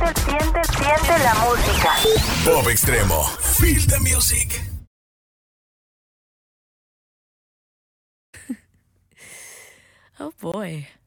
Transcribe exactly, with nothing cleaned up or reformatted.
siente, siente la música. Pop Extremo. Feel the music. Oh boy.